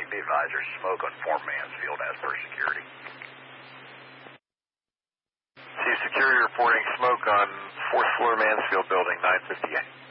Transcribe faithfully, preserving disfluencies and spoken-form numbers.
morning. Be advised there's smoke on four Mansfield as per security. See security reporting smoke on fourth floor Mansfield building, nine fifty-eight.